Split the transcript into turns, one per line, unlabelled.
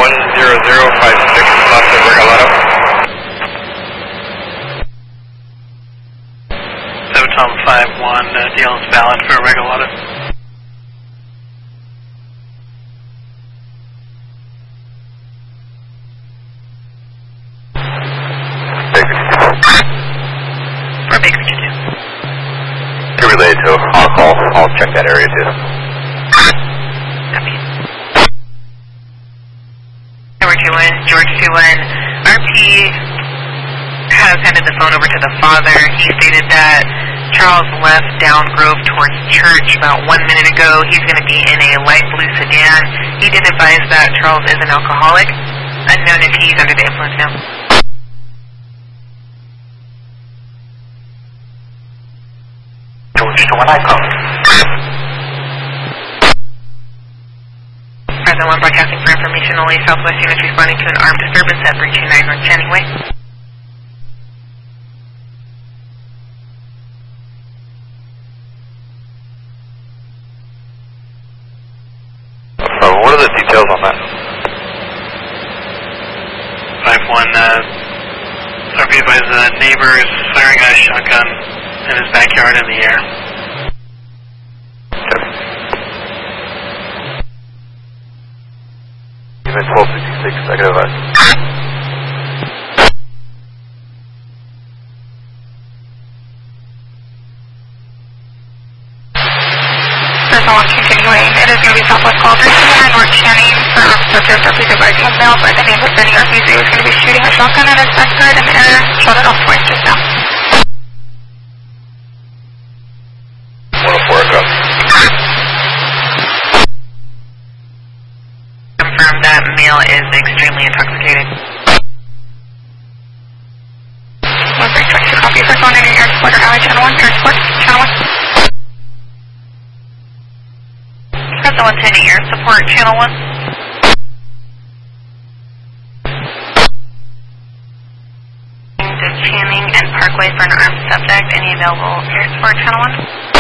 Los Regalado.
Tom 5-1, deal is valid for Regalado. For Baker 2.
You're related to our call. I'll check that area too.
Copy. Number 2-1, George 2-1. RP has handed the phone over to the father. He stated that Charles left Down Grove towards church about 1 minute ago. He's going to be in a light blue sedan. He did advise that Charles is an alcoholic. Unknown if he's under the influence now.
George to when I call.
Present 1 broadcasting for information only. Southwest units responding to an armed disturbance at 329 North Channing Way.
What are the details on that?
5-1, RP advised the neighbor is firing a shotgun in his backyard in the air.
Even 1266, negative advice.
Continuing, it is going to be Southwest Call 329 North Channing for officer RP device has mailed by the name of Benny RPZ is going to be shooting a shotgun at his backyard in the air, shot it off twice just now.
104 aircraft.
Confirm that male is extremely intoxicated.
1322 copy for phone in air support or alley channel 1, air support, channel 1.
Present 110 air support, channel 1. To Channing and Parkway for an armed subject. Any available air support, channel 1?